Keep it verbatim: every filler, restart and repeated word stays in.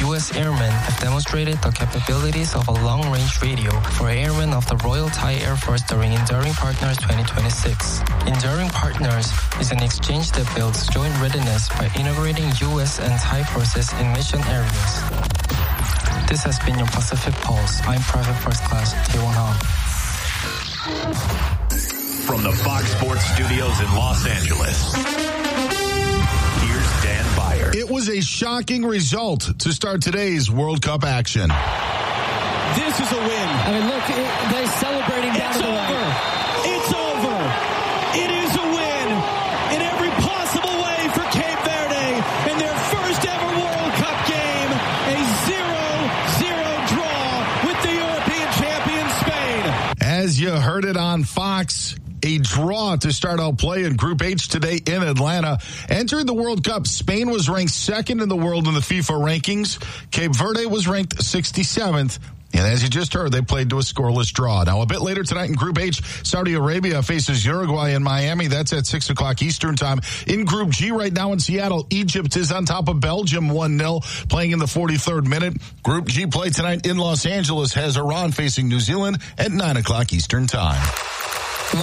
U S airmen have demonstrated the capabilities of a long-range radio for airmen of the Royal Thai Air Force during Enduring Partners twenty twenty-six. Enduring Partners is an exchange that builds joint readiness by integrating U S and Thai forces in mission areas. This has been your Pacific Pulse. I'm Private First Class Taewon Ha. From the Fox Sports Studios in Los Angeles, here's Dan Beyer. It was a shocking result to start today's World Cup action. This is a win. I mean, look, it, they're celebrating down it's to the over. right. It's over. It is a win in every possible way for Cape Verde in their first ever World Cup game. A zero zero draw with the European champion Spain. As you heard it on Fox, a draw to start out play in Group H today in Atlanta. Entering the World Cup, Spain was ranked second in the world in the FIFA rankings. Cape Verde was ranked sixty-seventh. And as you just heard, they played to a scoreless draw. Now, a bit later tonight in Group H, Saudi Arabia faces Uruguay in Miami. That's at six o'clock Eastern time. In Group G right now in Seattle, Egypt is on top of Belgium one nil, playing in the forty-third minute. Group G play tonight in Los Angeles has Iran facing New Zealand at nine o'clock Eastern time.